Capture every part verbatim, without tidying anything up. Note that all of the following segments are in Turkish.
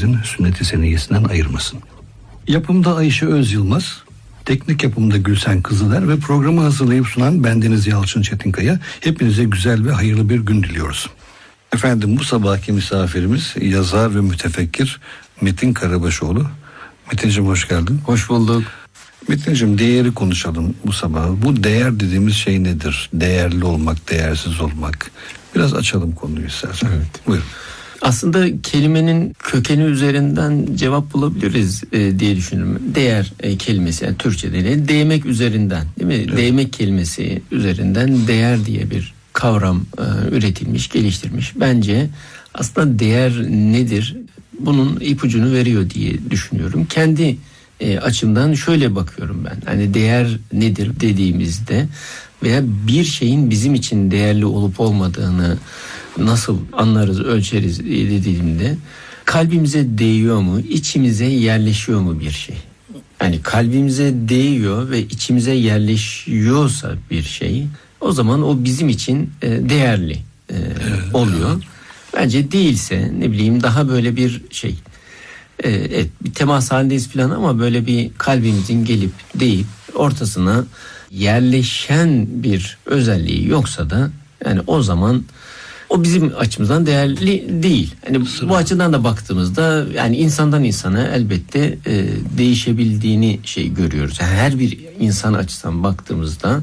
hepimizin sünnet-i seniyyesinden ayırmasın. Yapımda Ayşe Öz Yılmaz, teknik yapımda Gülsen Kızıler ve programı hazırlayıp sunan bendeniz Yalçın Çetinkaya. Hepinize güzel ve hayırlı bir gün diliyoruz. Efendim, bu sabahki misafirimiz yazar ve mütefekkir Metin Karabaşoğlu. Metin'cim hoş geldin. Hoş bulduk. Metin'cim, değeri konuşalım bu sabah. Bu değer dediğimiz şey nedir? Değerli olmak, değersiz olmak. Biraz açalım konuyu istersen. Evet. Buyurun. Aslında kelimenin kökeni üzerinden cevap bulabiliriz e, diye düşünüyorum. Değer e, kelimesi, yani Türkçe'de değmek üzerinden, değil mi? Evet. Değmek kelimesi üzerinden değer diye bir kavram e, üretilmiş, geliştirmiş. Bence aslında değer nedir? Bunun ipucunu veriyor diye düşünüyorum. Kendi e, açımdan şöyle bakıyorum ben. Hani değer nedir dediğimizde veya bir şeyin bizim için değerli olup olmadığını nasıl anlarız, ölçeriz dediğimde, kalbimize değiyor mu, içimize yerleşiyor mu bir şey? Yani kalbimize değiyor ve içimize yerleşiyorsa bir şey, o zaman o bizim için değerli oluyor. Bence değilse, ne bileyim, daha böyle bir şey, evet, bir temas halindeyiz falan ama böyle bir kalbimizin gelip değip ortasına yerleşen bir özelliği yoksa da, yani o zaman o bizim açımızdan değerli değil. Yani bu açıdan da baktığımızda, yani insandan insana elbette e, değişebildiğini şey görüyoruz. Yani her bir insan açısından baktığımızda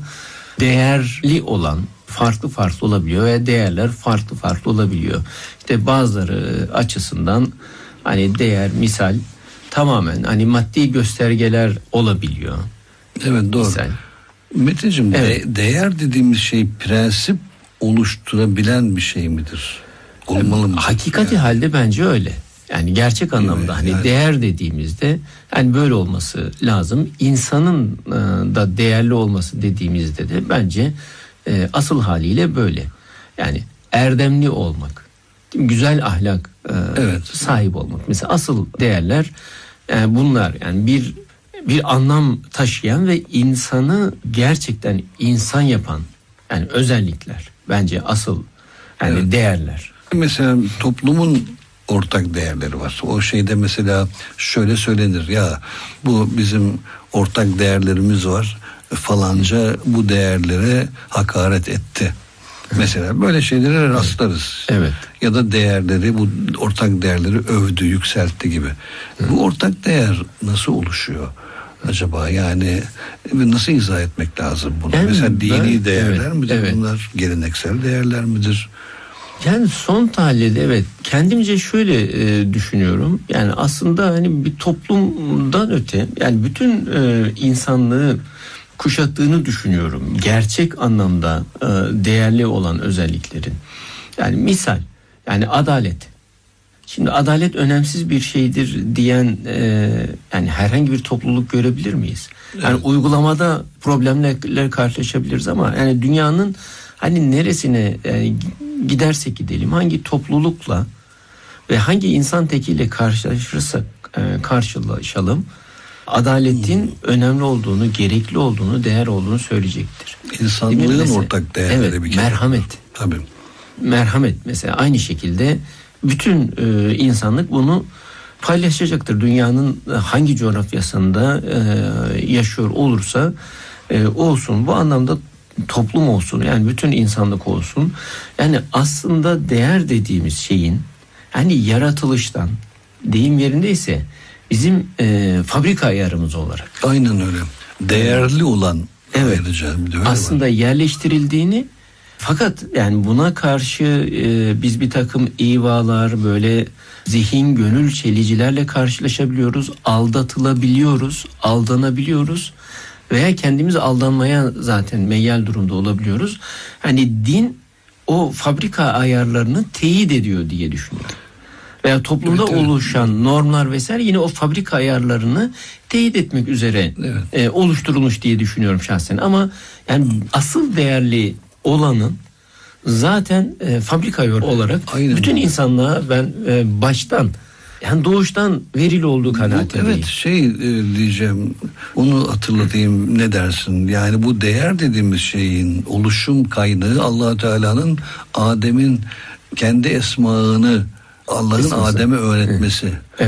değerli olan farklı farklı olabiliyor ve değerler farklı farklı olabiliyor. İşte bazıları açısından hani değer, misal tamamen hani maddi göstergeler olabiliyor. Evet, doğru. Misal. Metin'cim, evet. de, değer dediğimiz şey prensip oluşturabilen bir şey midir? Olmalı mı? Hakikati yani halde bence öyle. Yani gerçek anlamda, evet, hani yani değer dediğimizde hani böyle olması lazım. İnsanın da değerli olması dediğimizde de bence e, asıl haliyle böyle. Yani erdemli olmak, güzel ahlak e, evet. sahip olmak. Mesela asıl değerler e, bunlar. Yani bir bir anlam taşıyan ve insanı gerçekten insan yapan yani özellikler. Bence asıl yani evet. değerler. Mesela toplumun ortak değerleri var. O şeyde mesela şöyle söylenir, ya bu bizim ortak değerlerimiz var, falanca bu değerlere hakaret etti. Mesela böyle şeylere rastlarız. Evet. Ya da değerleri, bu ortak değerleri övdü, yükseltti gibi. Evet. Bu ortak değer nasıl oluşuyor acaba? Yani nasıl izah etmek lazım bunu? Yani mesela dini ben, değerler evet, midir evet. bunlar? Geleneksel değerler midir? Yani son tahlilde evet, kendimce şöyle e, düşünüyorum. Yani aslında hani bir toplumdan öte, yani bütün e, insanlığı kuşattığını düşünüyorum. Gerçek anlamda e, değerli olan özelliklerin. Yani misal, yani adalet. Şimdi adalet önemsiz bir şeydir diyen e, yani herhangi bir topluluk görebilir miyiz? Yani evet. uygulamada problemlerle karşılaşabiliriz ama yani dünyanın hani neresine e, gidersek gidelim, hangi toplulukla ve hangi insan tekiyle karşılaşırsak e, karşılaşalım, adaletin hmm. önemli olduğunu, gerekli olduğunu, değer olduğunu söyleyecektir. İnsanlığın ortak değerleri evet, bir kere. Merhamet. Tabii. Merhamet mesela aynı şekilde bütün e, insanlık bunu paylaşacaktır. Dünyanın hangi coğrafyasında e, yaşıyor olursa e, olsun, bu anlamda toplum olsun, yani bütün insanlık olsun. Yani aslında değer dediğimiz şeyin hani yaratılıştan, deyim yerindeyse bizim e, fabrika ayarımız olarak. Aynen öyle. Değerli olan evet. aslında var. yerleştirildiğini, fakat yani buna karşı e, biz bir takım ivalar, böyle zihin gönül çelicilerle karşılaşabiliyoruz, aldatılabiliyoruz, aldanabiliyoruz veya kendimiz aldanmaya zaten meyyal durumda olabiliyoruz. Hani din o fabrika ayarlarını teyit ediyor diye düşünüyorum. Veya toplumda evet, evet. oluşan normlar vesaire yine o fabrika ayarlarını teyit etmek üzere evet. e, oluşturulmuş diye düşünüyorum şahsen. Ama yani asıl değerli olanın zaten e, fabrika ayarı olarak aynen. bütün insanlığa ben e, baştan, yani doğuştan verili olduğu kanaatindeyim. Evet, şey e, diyeceğim, onu hatırlatayım, ne dersin? Yani bu değer dediğimiz şeyin oluşum kaynağı Allah Teala'nın Adem'in kendi esmaını Allah'ın Adem'e öğretmesi. Evet.